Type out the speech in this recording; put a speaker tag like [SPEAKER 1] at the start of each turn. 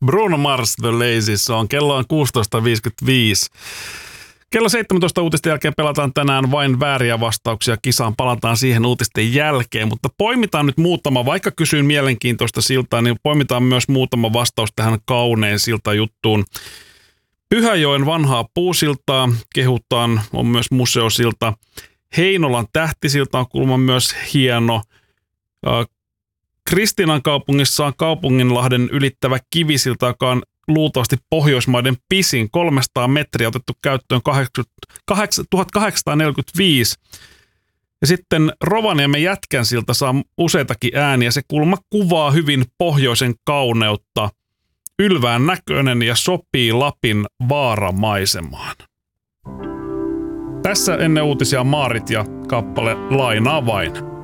[SPEAKER 1] Bruno Mars, The Lazy Song. Kello on 16.55. Kello 17 uutisten jälkeen pelataan tänään vain vääriä vastauksia kisaan. Palataan siihen uutisten jälkeen, mutta poimitaan nyt muutama, vaikka kysyin mielenkiintoista siltaa, niin poimitaan myös muutama vastaus tähän kauneen siltajuttuun. Pyhäjoen vanhaa puusiltaa kehutaan, on myös museosilta. Heinolan tähtisilta on kuulemma myös hieno. Kristiinan kaupungissa on Kaupunginlahden ylittävä kivisilta, joka on luultavasti Pohjoismaiden pisin, 300 metriä, otettu käyttöön 1845. Ja sitten Rovaniemen Jätkänsilta saa useitakin ääniä. Se kuulemma kuvaa hyvin pohjoisen kauneutta. Ylvään näköinen ja sopii Lapin vaaramaisemaan. Tässä ennen uutisia Maarit ja kappale Lainaa vain.